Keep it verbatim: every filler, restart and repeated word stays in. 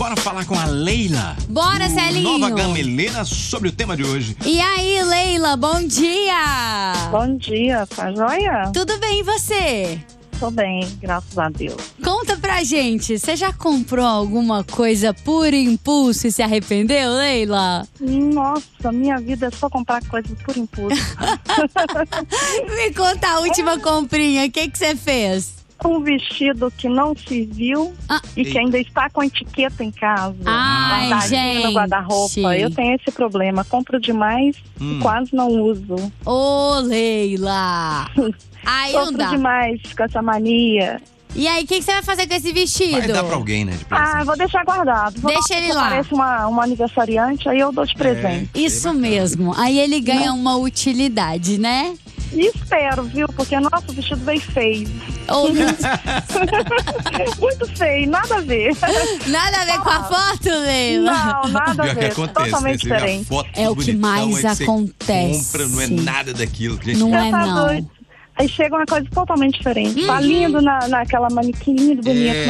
Bora falar com a Leila. Bora, Celinho. Nova Gameleira sobre o tema de hoje. E aí, Leila, bom dia. Bom dia, tá joia? Tudo bem, e você? Tô bem, graças a Deus. Conta pra gente, você já comprou alguma coisa por impulso e se arrependeu, Leila? Nossa, minha vida é só comprar coisas por impulso. Me conta a última comprinha, o que que você fez? Um vestido que não se viu Ah. e que ainda está com etiqueta em casa. Ai, guardadinho gente. no guarda-roupa. Eu tenho esse problema, compro demais Hum. e quase não uso. Ô, Leila. Aí não Compro dá. demais com essa mania. E aí, o que que você vai fazer com esse vestido? Vai dar pra alguém, né? De presente. Ah, vou deixar guardado. Vou Deixa ele lá. Parece uma, uma aniversariante, aí eu dou de presente. Isso mesmo. Aí ele ganha uma utilidade, né? E espero, viu? Porque, nossa, o vestido veio feio. Ou Muito feio, nada a ver. nada a ver com a foto, Leila? Não, nada a Pior que ver. acontece, Totalmente né? Você vê a diferente. foto É o que bonitão, mais aí você acontece. compra, não é nada daquilo que a gente Não Já é, tá não. doido. Aí chega uma coisa totalmente diferente. Uhum. Tá lindo na, naquela manequim lindo, bonito, É,